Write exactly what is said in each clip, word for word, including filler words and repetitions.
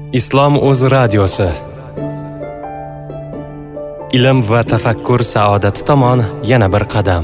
Islom o'z radiosi. Ilm va tafakkur saodati tomon yana bir qadam.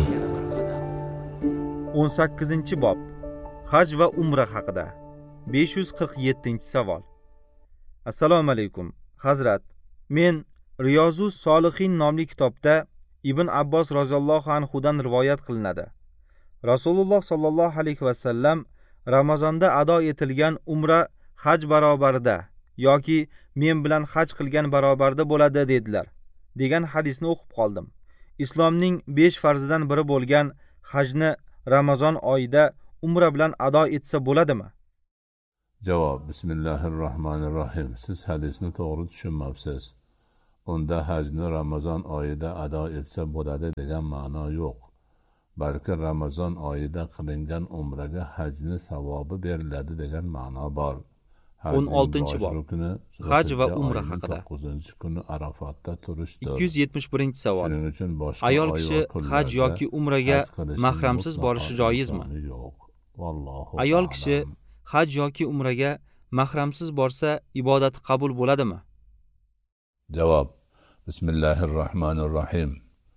o'n sakkizinchi bob. Haj va umra haqida. besh yuz qirq yettinchi savol. Assalomu alaykum. Hazrat, men Riyozus Solihin nomli kitobda Ibn Abbos roziyallohu anhu dan rivoyat qilinadi. Rasululloh sallallohu alayhi va sallam Ramazonda ado etilgan umra haj barobarida yoki men bilan haj qilgan barobarida bo'ladi dedilar degan hadisni o'qib qoldim. Islomning besh farzidan biri bo'lgan hajni Ramazon oyida umra bilan ado etsa bo'ladimi? Javob: Bismillahirrohmanirrohim. Siz hadisni to'g'ri tushunmabsiz. Unda hajni Ramazon oyida ado etsa bo'ladi degan ma'no yo'q. Balki Ramazon oyida qilingan umraga hajni savobi beriladi degan ma'no bor. o'n oltinchi bob. Haj va umra haqida. to'qqizinchi kuni Arafatda turishdir. ikki yuz yetmish birinchi savol. Shuning uchun boshqa Ayol kishi haj yoki umraga mahramsiz borishi joizmi? Yo'q. Vallohu Ayol kishi haj yoki umraga mahramsiz borsa ibodati qabul bo'ladimi? Javob: Bismillahirrohmanirrohim.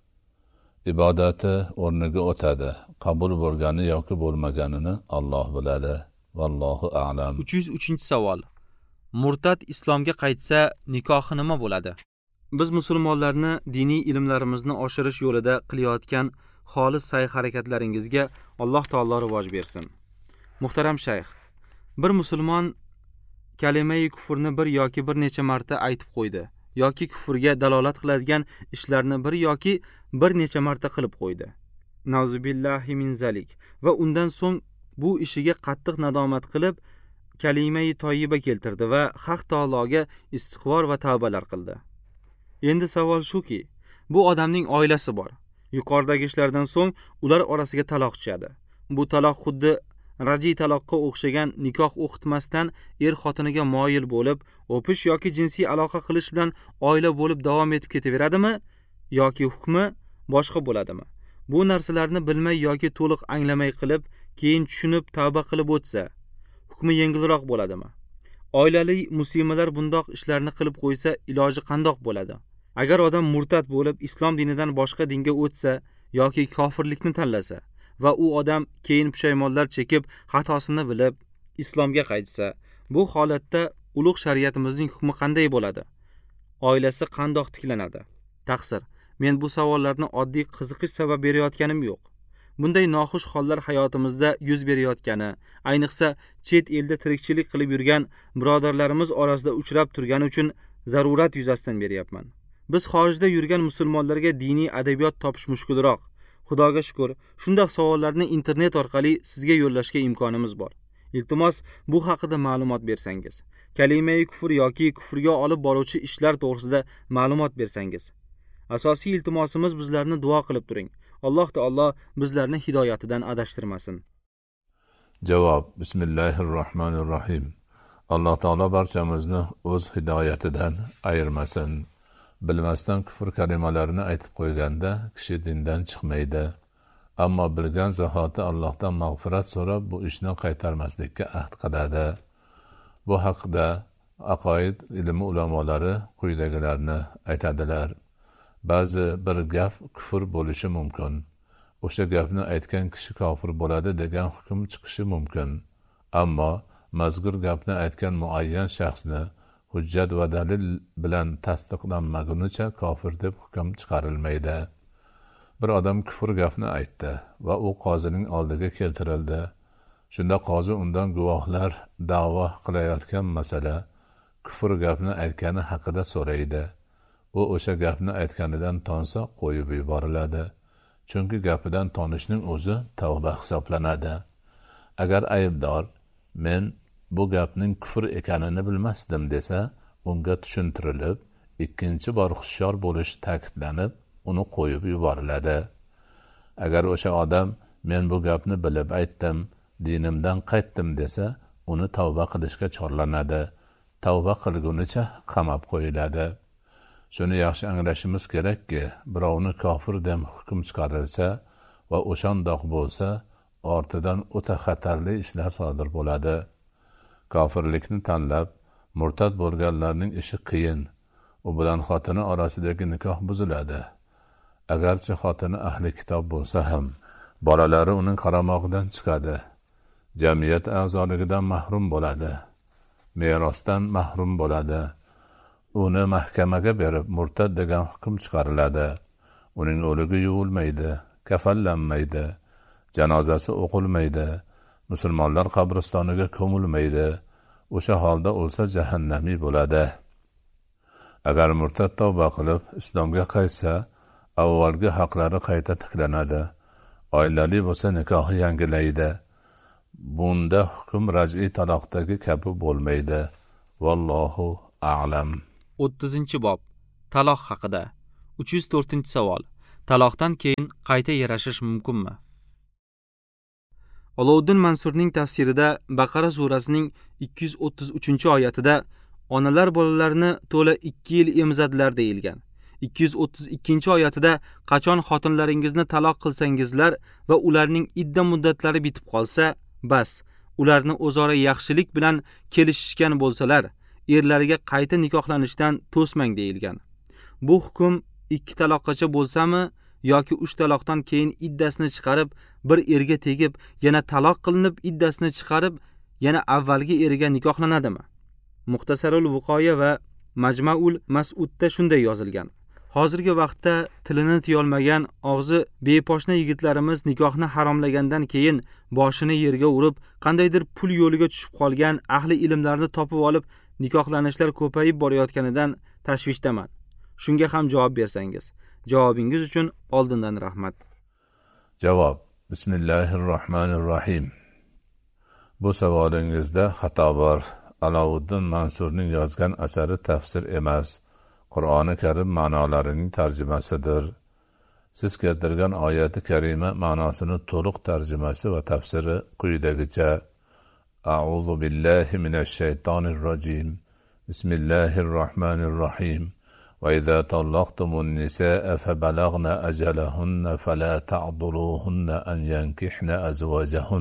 Ibodati o'rniga o'tadi. Qabul bo'lgani yoki bo'lmaganini Alloh biladi. Vallohu a'lam. uch yuz uchinchi savol. Murtad islomga qaytsa nikohi nima bo'ladi? Biz musulmonlarni diniy ilmlarimizni oshirish yo'lida qilayotgan xolis sa'y-harakatlaringizga Alloh taolo rivoj bersin. Muhtaram shayx, bir musulmon kalima-i kufrni bir yoki bir necha marta aytib qo'ydi yoki kufrga dalolat qiladigan ishlarni bir yoki bir necha marta qilib qo'ydi. Nauzubillahi min zalik. Va undan so'ng bu ishiga qattiq nadomat qilib kalima-i toyiba keltirdi va Haq taologa istig'for va tavbalar qildi. Endi savol shuki, bu odamning oilasi bor. Yuqoridagi ishlardan so'ng ular orasiga taloq tushadi. Bu taloq xuddi rajiy taloqqa o'xshagan nikoh o'qitmasdan er xotiniga moyil bo'lib, o'pish yoki jinsiy aloqa qilish bilan oila bo'lib davom etib ketaveradimi yoki hukmi boshqa bo'ladimi? Bu narsalarni bilmay yoki to'liq anglamay qilib, keyin tushunib tavba qilib o'tsa, hukmi yengilroq bo'ladimi? Oilali muslimalar bundoq ishlarni qilib qo'ysa, iloji qandoq bo'ladi? Agar odam murtad bo'lib islom dinidan boshqa dinga o'tsa yoki kofirlikni tanlasa va u odam keyin pushaymonlar chekib xatosini bilib islomga qaytsa, bu holatda ulug' shariatimizning hukmi qanday bo'ladi? Oilasi qandoq tiklanadi? Taqsir, men bu savollarni oddiy qiziqish sabab berayotganim yo'q. Bunday noxush hollar hayotimizda yuz berayotgani, ayniqsa chet elda tirikchilik qilib yurgan birodarlarimiz orasida uchrab turgani uchun zarurat yuzasidan beryapman. Biz xorijda yurgan musulmonlarga diniy adabiyot topish mushkulroq. Xudoga shukr, shunday savollarni internet orqali sizga yo'llashga imkonimiz bor. Iltimos, bu haqida ma'lumot bersangiz. Kalima-i kufr yoki kufrga olib boruvchi ishlar to'g'risida ma'lumot bersangiz. Asosiy iltimosimiz bizlarni duo qilib turing. Alloh taolo bizlarni hidoyatidan adashtirmasin. Javob: Bismillahirrohmanirrohim. Alloh taolo barchamizni o'z hidoyatidan ayirmasin. Bilmasdan kufr kalimalarini aytib qo'yganda kishi dindan chiqmaydi. Ammo bilgan zahoti Allohdan mag'firat so'rab bu ishni qaytarmaslikka ahd qiladi. Bu haqda aqoid ilmi ulamolari quyidagilarni aytadilar. Ba'zi bir gap kufr bo'lishi mumkin. O'sha gapni aytgan kishi kofir bo'ladi degan hukm chiqishi mumkin. Ammo mazkur gapni aytgan muayyan shaxsni hujjat va dalil bilan tasdiqlanmagunicha kofir deb hukm chiqarilmaydi. Bir odam kufr gapni aytdi va u qozining oldiga keltirildi. Shunda qozi undan guvohlar da'vo qilayotgan masala kufr gapni aytgani haqida so'raydi. U o'sha gapni aytganidan tonsa qo'yib yuboriladi. Chunki gapidan tonishning o'zi tavba hisoblanadi. Agar aybdor men bu gapning kufr ekanini bilmasdim desa, unga tushuntirilib, ikkinchi bor hushyor bo'lish ta'kidlanib, uni qo'yib yuboriladi. Agar o'sha odam men bu gapni bilib aytdim, dinimdan qaytdim desa, uni tavba qilishga chorlanadi. Tavba qilgunicha qamab qo'yiladi. Shuni yaxshi anglashimiz kerakki, birovni kofir deb hukm chiqarilsa va o'shandoq bo'lsa, ortidan o'ta xatarli ishlar sodir bo'ladi. Kofirlikni tanlab Murtad bo'lganlarning ishi qiyin. U bilan xotini orasidagi nikoh buziladi. Agarchi xotini ahli kitob bo'lsa ham, bolalari uning qaramog'idan chiqadi. Jamiyat a'zoligidan mahrum bo'ladi. Merosdan mahrum bo'ladi. Uni mahkamaga berib murtad degan hukm chiqariladi. Uning o'ligi yuvilmaydi, kafallanmaydi, janozasi o'qilmaydi, musulmonlar qabristoniga ko'milmaydi. O'sha holda o'lsa jahannamiy bo'ladi. Agar murtad tavba qilib islomga qaytsa, avvalgi haqlari qayta tiklanadi. Oilali bo'lsa nikohi yangilaydi. Bunda hukm raj'iy taloqdagi kabi bo'lmaydi. Vallohu a'lam. o'ttizinchi bob. Taloq haqida. uch yuz to'rtinchi savol. Taloqdan keyin qayta yarashish mumkinmi? Olovuddin Mansurning tafsirida Baqara surasining ikki yuz o'ttiz uchinchi oyatida onalar bolalarini to'la ikki yil emzadilar deyilgan. ikki yuz o'ttiz ikkinchi oyatida qachon xotinlaringizni taloq qilsangizlar va ularning idda muddatlari bitib qolsa, bas, ularni o'zaro yaxshilik bilan kelishishgan bo'lsalar, erlariga qayta nikohlanishdan to'smang deyilgan. Bu hukm ikki taloqqacha bo'lsami yoki uch taloqdan keyin iddasini chiqarib, bir erga tegib, yana taloq qilinib iddasini chiqarib, yana avvalgi eriga nikohlanadimi? Muxtasarul Vuqoya va Majmaul Mas'udda shunday yozilgan. Hozirgi vaqtda tilini tiyolmagan, og'zi beposhna yigitlarimiz nikohni haromlagandan keyin boshini yerga urib, qandaydir pul yo'liga tushib qolgan ahli ilmlarni topib olib, nikohlanishlar ko'payib borayotganidan tashvishdaman. Shunga ham javob bersangiz. Javobingiz uchun oldindan rahmat. Javob. Bismillahirrohmanirrohim. Bu savolingizda xato bor. Alovuddin Mansurning yozgan asari tafsir emas, Qur'oni Karim ma'nolarining tarjimasidir. Siz keltirgan oyati karima ma'nosini to'liq tarjimasi va tafsiri quyidagicha: A'udhu billahi minash shaytonir rojim. Bismillahirrohmanirrohim. وإذا طلقتم النساء فبلغن أجلهن فلا تعضلوهن أن ينكحن أزواجهن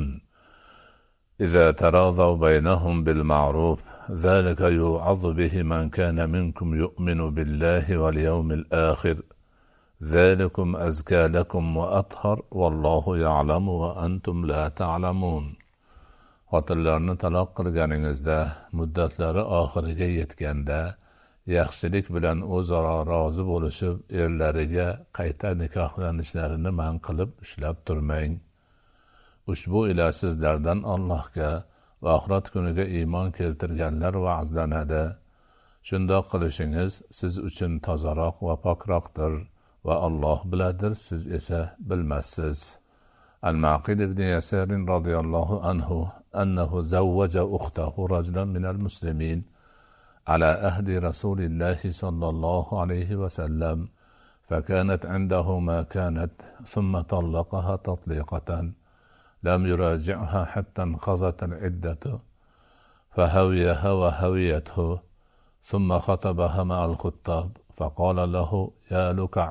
إذا تراضوا بينهم بالمعروف ذلك يوعظ به من كان منكم يؤمن بالله واليوم الآخر ذلكم أزكى لكم وأطهر والله يعلم وأنتم لا تعلمون. Xotinlarni taloq qilganingizda muddatlari oxiriga yetganda yaxshilik bilan o'zaro rozi bo'lishib, erlariga qayta nikohlanishlarini man qilib ushlab turmang. Ushbu ila sizlardan Allohga va oxirat kuniga iymon keltirganlar va'zlanadi. Shundoq qilishingiz siz uchun tozaroq va pokroqdir va Alloh biladir, siz esa bilmassiz. Al-Maqil ibn Yasar radhiyallohu anhu annahu zawwaja ukhtahu rajulan min al-muslimin على أهد رسول الله صلى الله عليه وسلم فكانت عنده ما كانت ثم طلقها تطليقة لم يراجعها حتى انقضت العدة فهويها وهويته ثم خطبها مع الخطاب فقال له يا لكع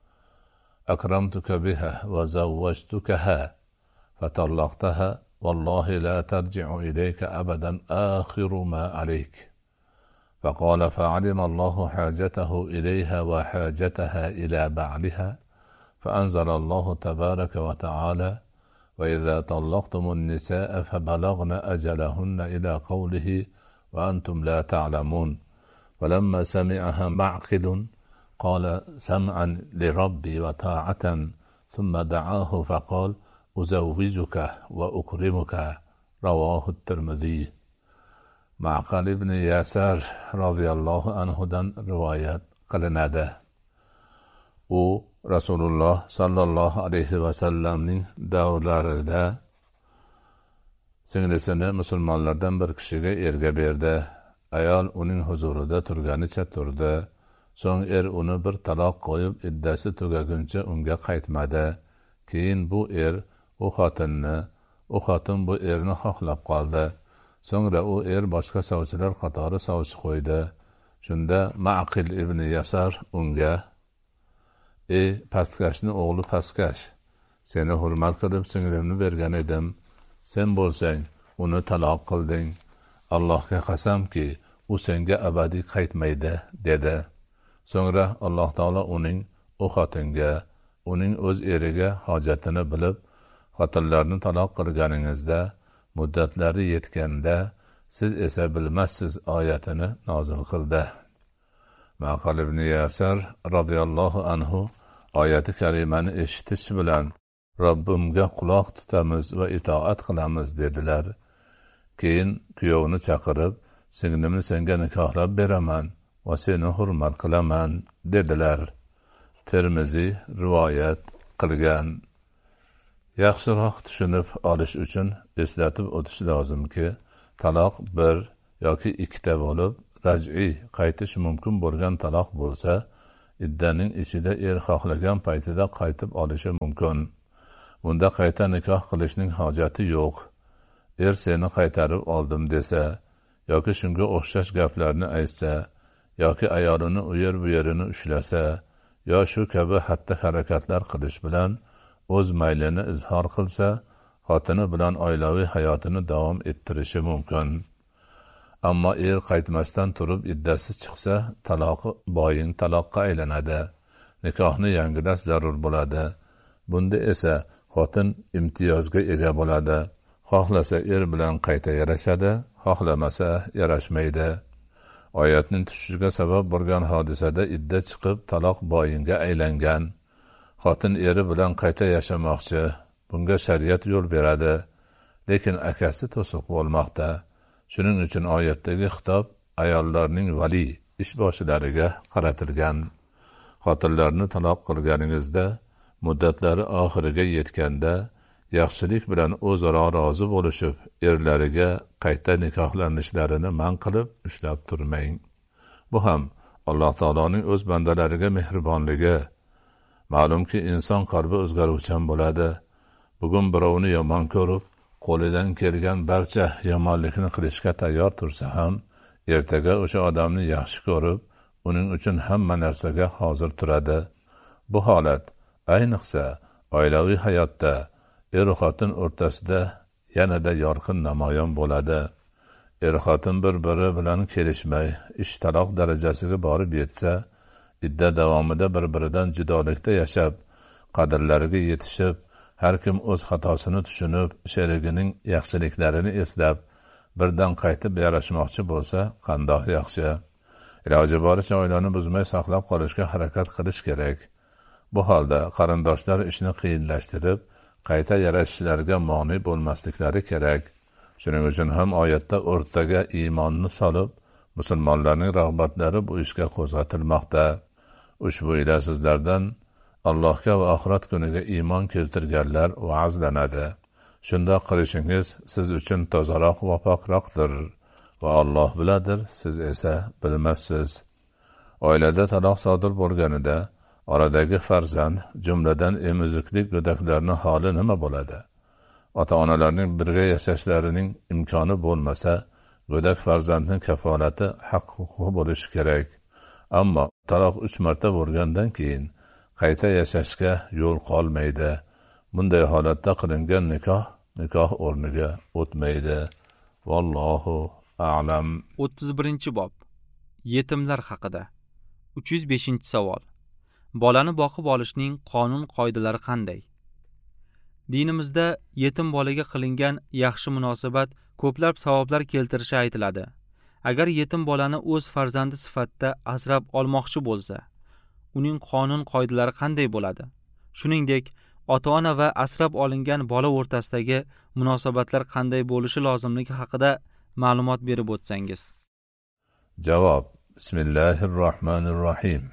أكرمتك بها وزوجتكها فطلقتها والله لا ترجع إليك أبدا آخر ما عليك. فقال فعلم الله حاجته إليها وحاجتها إلى بعلها فأنزل الله تبارك وتعالى وإذا طلقتم النساء فبلغن أجلهن إلى قوله وأنتم لا تعلمون. فلما سمعها معقل قال سمعا لربي وطاعة ثم دعاه فقال أزوجك وأكرمك. رواه الترمذي. Ma'qal ibn Yasar radhiyallohu anhudan rivoyat qilinadi. U Rasululloh sallallohu alayhi va sallamning davrlarida singlisini musulmonlardan bir kishiga erga berdi. Ayol uning huzurida turganicha turdi. So'ng er uni bir taloq qo'yib iddasi tugaguncha unga qaytmadi. Keyin bu er u xotinni, u xotin bu erni xohlab qoldi. So'ngra u er boshqa sovchilar qatori sovchi qo'ydi. Shunda Ma'qil ibn Yasar unga: "Ey pastkashni o'g'li pastkash, seni hurmat qilib singlimni bergan edim. Sen bo'lsang uni taloq qilding. Allohga qasamki, u senga abadiy qaytmaydi, dedi. So'ngra Alloh taolo uning u xotinga, uning o'z eriga hojatini bilib, xotinlarni taloq qilganingizda, muddatlari yetganda, siz esa bilmassiz oyatini nozil qildi. Maqal ibn Yasar radhiyallohu anhu oyati karimani eshitish bilan Robbimga quloq tutamiz va itoat qilamiz dedilar. Keyin kuyovni chaqirib, singlimni senga nikohlab beraman va seni hurmat qilaman dedilar. Termiziy rivoyat qilgan. Yaxshiroq tushunib olish uchun eslatib o'tish lozimki, taloq bir yoki ikkita bo'lib, raj'iy qaytish mumkin bo'lgan taloq bo'lsa, iddaning ichida er xohlagan paytida qaytib olishi mumkin. Bunda qayta nikoh qilishning hojati yo'q. Er seni qaytarib oldim desa, yoki shunga o'xshash gaplarni aytsa, yoki ayolini u yer bu yerini ushlasa, yo shu kabi xatti harakatlar qilish bilan o'z maylini izhor qilsa, xotini bilan oilaviy hayotini davom ettirishi mumkin. Ammo er qaytmasdan turib iddasi chiqsa, taloqi boyin taloqqa aylanadi. Nikohni yangilash zarur bo'ladi. Bunda esa xotin imtiyozga ega bo'ladi. Xohlasa er bilan qayta yarashadi, xohlamasa yarashmaydi. Oyatning tushishiga sabab bo'lgan hodisada idda chiqib taloq boyinga aylangan. Xotin eri bilan qayta yashamoqchi. Bunga shariat yo'l beradi, lekin akasi to'siq bo'lmoqda. Shuning uchun oyatdagi xitob ayollarning vali ishboshilariga qaratilgan. Xotinlarni taloq qilganingizda, muddatlari oxiriga yetganda, yaxshilik bilan o'zaro rozi bo'lishib, erlariga qayta nikohlanishlarini man qilib ushlab turmang. Bu ham Alloh taoloning o'z bandalariga mehribonligi. Ma'lumki, inson qalbi o'zgaruvchan bo'ladi. Bugun birovni yomon ko'rib, qo'lidan kelgan barcha yomonlikni qilishga tayyor tursa ham, ertaga o'sha odamni yaxshi ko'rib, uning uchun hamma narsaga hozir turadi. Bu holat ayniqsa oilaviy hayotda er-xotin o'rtasida yanada yorqin namoyon bo'ladi. Er-xotin bir-biri bilan kelishmay, ish taloq darajasiga borib yetsa, idda davomida bir-biridan judolikda yashab, qadrlariga yetishib, har kim o'z xatosini tushunib, sherigining yaxshiliklarini eslab, birdan qaytib yarashmoqchi bo'lsa, qandoq yaxshi. Iloji boricha oilani buzmay saqlab qolishga harakat qilish kerak. Bu holda qarindoshlar ishni qiyinlashtirib, qayta yarashishlariga ma'ni bo'lmasliklari kerak. Shuning uchun ham oyatda o'rtaga iymonni solib, musulmonlarning rag'batlari bu ishga qo'zg'atilmoqda. Ushbu ila sizlardan Allohga va oxirat kuniga iymon keltirganlar va'zlanadi. Shundoq qilishingiz siz uchun tozaroq va pokroqdir va Alloh biladir, siz esa bilmassiz. Oilada taloq sodir bo'lganida oradagi farzand, jumladan emiziklik go'daklarning holi nima bo'ladi? Ota-onalarning birga yashashlarining imkoni bo'lmasa, go'dak farzandning kafolati haq-huquqi bo'lishi kerak. Ammo taloq uch marta bo'lgandan keyin qayta yashashga yo'l qolmaydi. Bunday holatda qilingan nikoh nikoh o'rniga o'tmaydi. Vallohu a'lam. o'ttiz birinchi bob. Yetimlar haqida. uch yuz beshinchi savol. Bolani boqib olishning qonun qoidalari qanday? Dinimizda yetim bolaga qilingan yaxshi munosabat ko'plab savoblar keltirishi aytiladi. Agar yetim bolani o'z farzandi sifatida asrab olmoqchi bo'lsa, uning qonun qoidalari qanday bo'ladi? Shuningdek, ota-ona va asrab olingan bola o'rtasidagi munosabatlar qanday bo'lishi lozimligi haqida ma'lumot berib o'tsangiz. Javob: Bismillahirrohmanirrohim.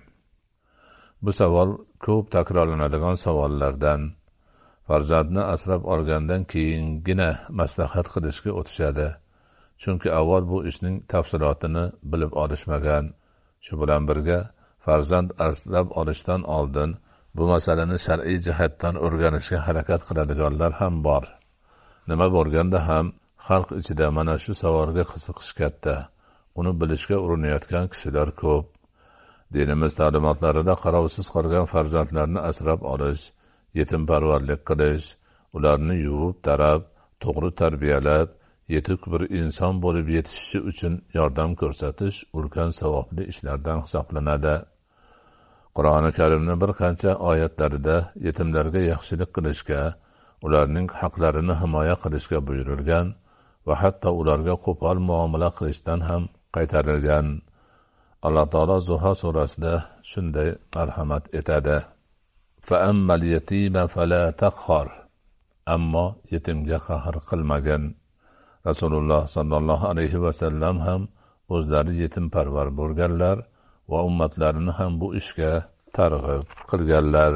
Bu savol ko'p takrorlanadigan savollardan. Farzandni asrab olgandan keyingina maslahat qilishga o'tishadi. Chunki avval bu ishning tafsilotini bilib olishmagan. Shu bilan birga farzand asrab olishdan oldin bu masalani shar'iy jihatdan o'rganishga harakat qiladiganlar ham bor. Nima bo'lganda ham xalq ichida mana shu savolga qiziqish katta. Uni bilishga urinayotgan kishilar ko'p. Dinimiz ta'limotlarida qarovsiz qolgan farzandlarni asrab olish, yetimparvarlik qilish, ularni yuvib, tarab, to'g'ri tarbiyalab, yetuk bir inson bo'lib yetishishi uchun yordam ko'rsatish ulkan savobli ishlardan hisoblanadi. Qur'oni Karimning bir qancha oyatlarida yetimlarga yaxshilik qilishga, ularning haqlarini himoya qilishga buyurilgan va hatto ularga qo'pol muomala qilishdan ham qaytarilgan. Alloh taolo Zuho surasida shunday marhamat etadi: "Fa ammal yatima fala taqhar." Ammo yetimga qahr qilmagin. Rasululloh sallallohu alayhi va sallam ham o'zlari yetimparvar bo'lganlar va ummatlarini ham bu ishga targ'ib qilganlar.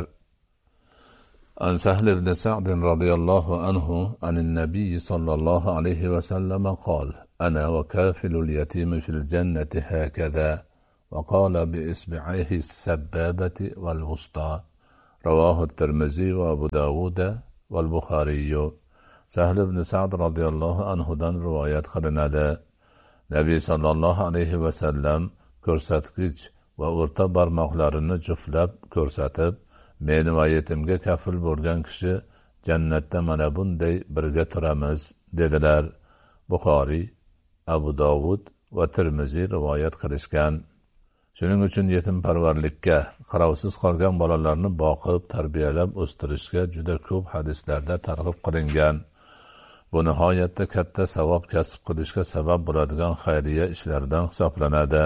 An Sahl ibn Sa'd radhiyallohu anhu anin nabiy sallallohu alayhi va sallam qol: "Ana wa kafilul yatim fil jannati hakaza." وقال بإصبعيه السبابة والوسطى. رواه الترمذي وأبو داود والبخاري. Sahl ibn Sa'd radhiyallohu anhudan rivoyat qilinadi. Nabiy sallallohu alayhi va sallam ko'rsatkich va o'rta barmoqlarini juftlab ko'rsatib, "Men va yetimga kafil bo'lgan kishi jannatda mana bunday birga turamiz" dedilar. Buxoriy, Abu Dovud va Tirmiziy rivoyat qilishgan. Shuning uchun yetimparvarlikka, qarovsiz qolgan bolalarni boqib, tarbiyalab o'stirishga juda ko'p hadislarda targ'ib qilingan. Bu nihoyatda katta savob kasb qilishga sabab bo'ladigan xayriya ishlardan hisoblanadi.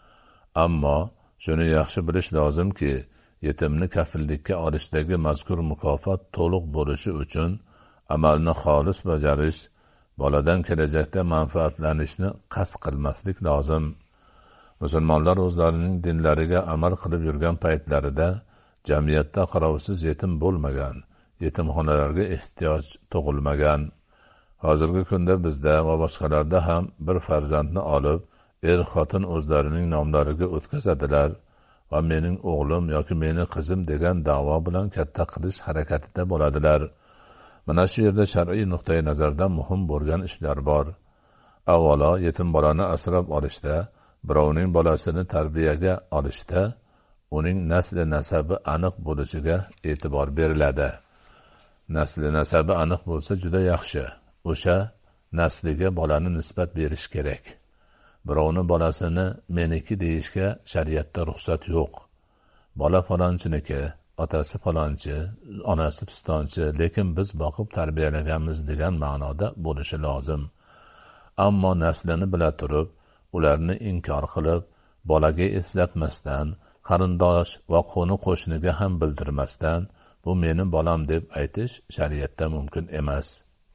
Ammo shuni yaxshi bilish lozimki, yetimni kafillikka olishdagi mazkur mukofot to'liq bo'lishi uchun amalni xolis bajarish, boladan kelajakda manfaatlanishni qasd qilmaslik lozim. Musulmonlar o'zlarining dinlariga amal qilib yurgan paytlarida jamiyatda qarovsiz yetim bo'lmagan, yetimxonalarga ehtiyoj tug'ilmagan. Hozirgi kunda bizda va boshqalarda ham bir farzandni olib, er-xotin o'zlarining nomlariga o'tkazadilar va mening o'g'lim yoki meni qizim degan da'vo bilan katta qilish harakatida bo'ladilar. Mana shu yerda shar'iy nuqtai nazardan muhim bo'lgan ishlar bor. Avvalo, yetim bolani asrab olishda, birovning bolasini tarbiyaga olishda uning nasli nasabi aniq bo'lishiga e'tibor beriladi. Nasli nasabi aniq bo'lsa juda yaxshi. O'sha nasliga bolani nisbat berish kerak. Birovning bolasini meniki deyishga shariatda ruxsat yo'q. Bola falonchuniki, otasi falonchi, onasi pistonchi, lekin biz boqib tarbiyalaganmiz degan ma'noda bo'lishi lozim. Ammo naslini bila turib, ularni inkor qilib, bolaga eslatmasdan, qarindosh va qo'ni-qo'shniga ham bildirmasdan, bu meni bolam deb aytish shariatda mumkin emas.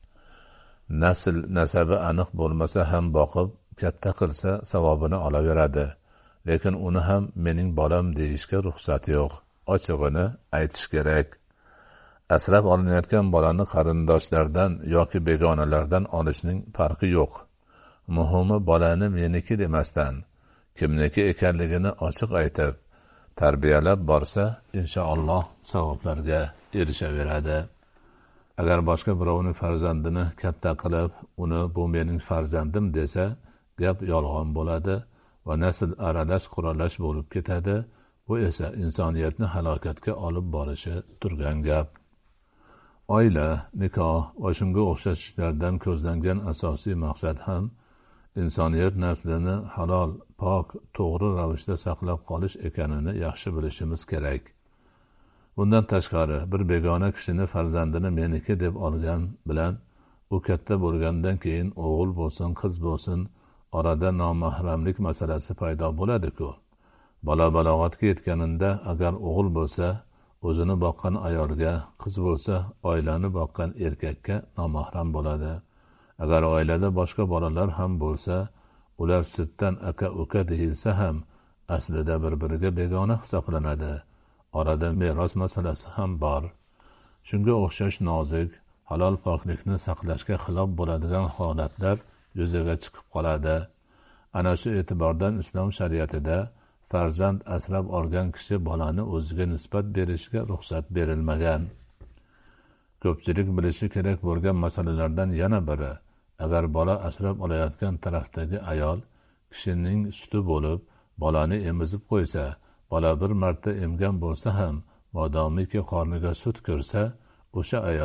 Nasl nasabi aniq bo'lmasa ham boqib, katta qilsa savobini olaveradi. Lekin uni ham mening bolam deyishga ruxsat yo'q. Ochig'ini aytish kerak. Asrab olinayotgan bolani qarindoshlardan yoki begonalardan olishning farqi yo'q. Muhimi bolani meniki demasdan, kimniki ekanligini ochiq aytib, tarbiyalab borsa, inshaalloh savoblarga erishaveradi. Agar boshqa birovning farzandini katta qilib, uni bu mening farzandim desa, gap yolg'on bo'ladi va nasl aralash quralash bo'lib ketadi. Bu esa insoniyatni halokatga olib borishi turgan gap. Oila, nikoh va shunga o'xshash ishlardan ko'zlangan asosiy maqsad ham insoniyat naslini halol, pok, to'g'ri ravishda saqlab qolish ekanini yaxshi bilishimiz kerak. Bundan tashqari, bir begona kishini farzandini meniki deb olgan bilan, u katta bo'lgandan keyin o'g'il bo'lsin, qiz bo'lsin, orada nomahramlik masalasi paydo bo'ladi-ku. Bola balog'atga yetganida agar o'g'il bo'lsa, o'zini boqqan ayolga, qiz bo'lsa, oilani boqqan erkakka nomahram bo'ladi. Agar oilada boshqa bolalar ham bo'lsa, ular sutdan aka-uka deyilsa ham, aslida bir-biriga begona hisoblanadi. Orada meros masalasi ham bor. Shunga o'xshash nozik, halol poklikni saqlashga xilof bo'ladigan holatlar yuzaga chiqib qoladi. Ana shu e'tibordan islom shariatida farzand asrab olgan kishi bolani o'ziga nisbat berishga ruxsat berilmagan. Ko'pchilik bilishi kerak bo'lgan masalalardan yana biri, agar bola asrab olayotgan tarafdagi ayol kishining suti bo'lib, bolani emizib qo'ysa, bola bir marta emgan bo'lsa ham, modomiki qorniga sut ko'rsa, o'sha ayol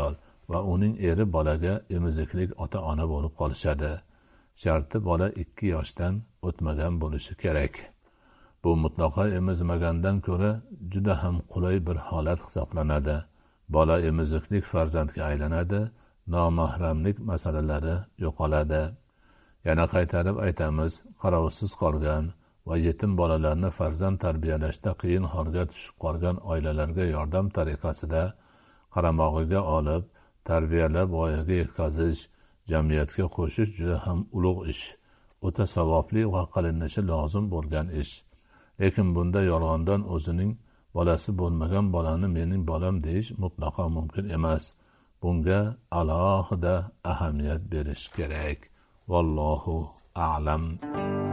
va uning eri bolaga emiziklik ota-ona bo'lib qolishadi. Sharti bola ikki yoshdan o'tmagan bo'lishi kerak. Bu mutlaqo emizmagandan ko'ra juda ham qulay bir holat hisoblanadi. Bola emiziklik farzandga aylanadi, nomahramlik masalalari yo'qoladi. Yana qaytarib aytamiz, qarovsiz qolgan va yetim bolalarni farzand tarbiyalashda qiyin holga tushib qolgan oilalarga yordam tariqasida qaramog'iga olib, tarbiyalab voyaga yetkazish, jamiyatga qo'shish juda ham ulug' ish, o'ta savobli va qilinishi lozim bo'lgan ish. Lekin bunda yolg'ondan o'zining bolasi bo'lmagan bolani mening bolam deyish mutlaqo mumkin emas. Bunga alohida ahamiyat berish kerak. Vallohu a'lam.